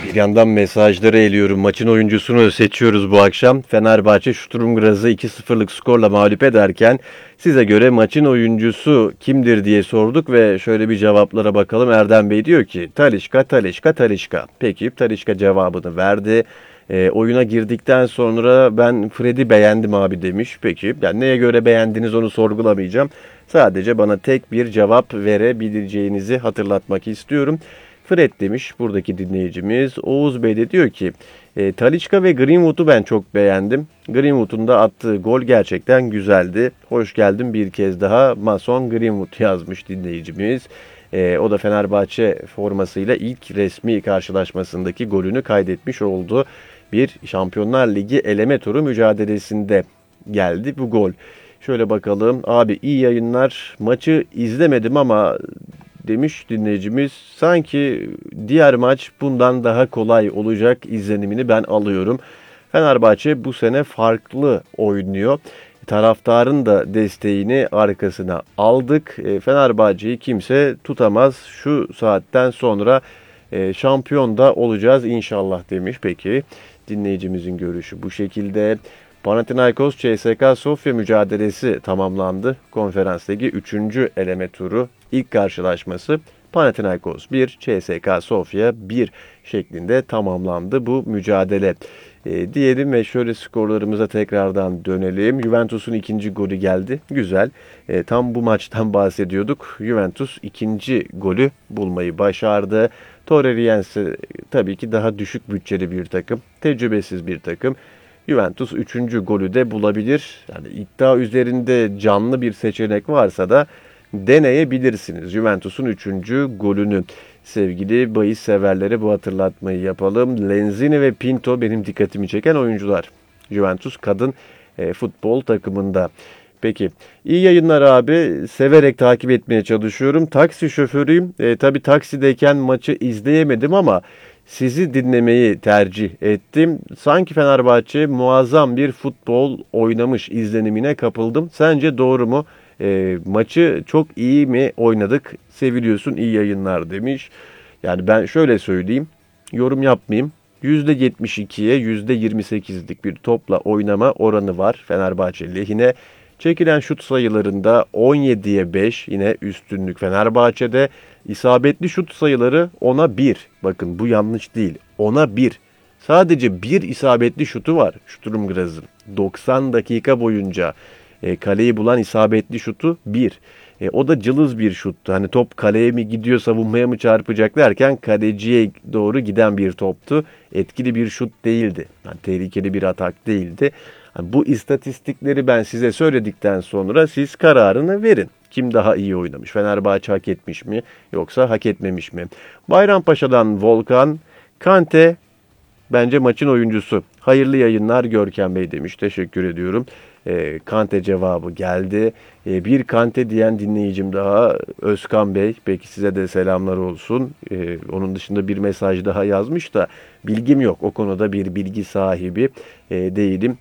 Bir yandan mesajları eliyorum. Maçın oyuncusunu seçiyoruz bu akşam. Fenerbahçe Sturm Graz'ı 2-0'lık skorla mağlup ederken size göre maçın oyuncusu kimdir diye sorduk ve şöyle bir cevaplara bakalım. Erdem Bey diyor ki Talisca, Talisca, Talisca. Peki Talisca cevabını verdi. Oyuna girdikten sonra ben Fred'i beğendim abi demiş. Peki yani neye göre beğendiniz onu sorgulamayacağım. Sadece bana tek bir cevap verebileceğinizi hatırlatmak istiyorum. Fred demiş buradaki dinleyicimiz. Oğuz Bey de diyor ki Talisca ve Greenwood'u ben çok beğendim. Greenwood'un da attığı gol gerçekten güzeldi. Hoş geldin bir kez daha Mason Greenwood yazmış dinleyicimiz. O da Fenerbahçe formasıyla ilk resmi karşılaşmasındaki golünü kaydetmiş oldu. Bir Şampiyonlar Ligi eleme turu mücadelesinde geldi bu gol. Şöyle bakalım. Abi iyi yayınlar. Maçı izlemedim ama demiş dinleyicimiz. Sanki diğer maç bundan daha kolay olacak izlenimini ben alıyorum. Fenerbahçe bu sene farklı oynuyor. Taraftarın da desteğini arkasına aldık. Fenerbahçe'yi kimse tutamaz. Şu saatten sonra şampiyon da olacağız inşallah demiş. Peki dinleyicimizin görüşü bu şekilde. Panathinaikos CSKA Sofya mücadelesi tamamlandı. Konferans Ligi 3. eleme turu ilk karşılaşması Panathinaikos 1, CSKA Sofya 1 şeklinde tamamlandı bu mücadele. Diyelim ve şöyle skorlarımıza tekrardan dönelim. Juventus'un ikinci golü geldi. Güzel. Tam bu maçtan bahsediyorduk. Juventus ikinci golü bulmayı başardı. Torreiriense tabii ki daha düşük bütçeli bir takım. Tecrübesiz bir takım. Juventus 3. golü de bulabilir. Yani iddia üzerinde canlı bir seçenek varsa da deneyebilirsiniz. Juventus'un 3. golünü. Sevgili bahis severlere bu hatırlatmayı yapalım. Lenzini ve Pinto benim dikkatimi çeken oyuncular. Juventus kadın futbol takımında. Peki iyi yayınlar abi. Severek takip etmeye çalışıyorum. Taksi şoförüyüm. Tabii taksideyken maçı izleyemedim ama sizi dinlemeyi tercih ettim. Sanki Fenerbahçe muazzam bir futbol oynamış izlenimine kapıldım. Sence doğru mu? Maçı çok iyi mi oynadık? Seviliyorsun iyi yayınlar demiş. Yani ben şöyle söyleyeyim. Yorum yapmayayım. %72'ye %28'lik bir topla oynama oranı var Fenerbahçe lehine. Çekilen şut sayılarında 17'ye 5 yine üstünlük Fenerbahçe'de. İsabetli şut sayıları 10'a 1. Bakın bu yanlış değil. 10'a 1. Sadece bir isabetli şutu var Sturm Graz'ın. 90 dakika boyunca kaleyi bulan isabetli şutu 1. O da cılız bir şuttu. Hani top kaleye mi gidiyor, savunmaya mı çarpacak derken kaleciye doğru giden bir toptu. Etkili bir şut değildi. Yani tehlikeli bir atak değildi. Yani bu istatistikleri ben size söyledikten sonra siz kararını verin. Kim daha iyi oynamış? Fenerbahçe hak etmiş mi yoksa hak etmemiş mi? Bayrampaşa'dan Volkan, Kante bence maçın oyuncusu. Hayırlı yayınlar Görkem Bey demiş. Teşekkür ediyorum. Kante cevabı geldi. Bir Kante diyen dinleyicim daha Özkan Bey. Peki size de selamlar olsun. Onun dışında bir mesaj daha yazmış da bilgim yok. O konuda bir bilgi sahibi değilim.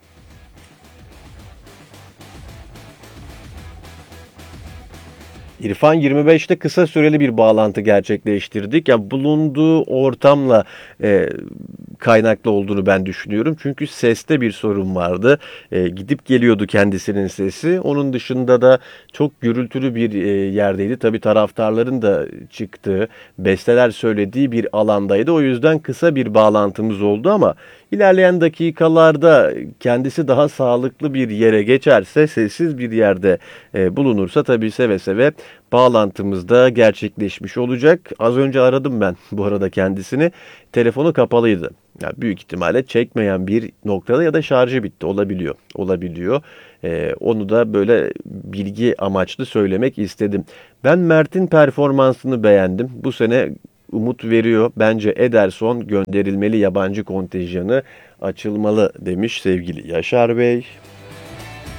İrfan 25'te kısa süreli bir bağlantı gerçekleştirdik. Ya bulunduğu ortamla kaynaklı olduğunu ben düşünüyorum. Çünkü seste bir sorun vardı. Gidip geliyordu kendisinin sesi. Onun dışında da çok gürültülü bir yerdeydi. Tabii taraftarların da çıktığı, besteler söylediği bir alandaydı. O yüzden kısa bir bağlantımız oldu ama ilerleyen dakikalarda kendisi daha sağlıklı bir yere geçerse, sessiz bir yerde bulunursa tabii seve seve bağlantımız da gerçekleşmiş olacak. Az önce aradım ben bu arada kendisini. Telefonu kapalıydı. Yani büyük ihtimalle çekmeyen bir noktada ya da şarjı bitti. Olabiliyor. Olabiliyor. Onu da böyle bilgi amaçlı söylemek istedim. Ben Mert'in performansını beğendim. Bu sene umut veriyor. Bence Ederson gönderilmeli, yabancı kontenjanı açılmalı demiş sevgili Yaşar Bey.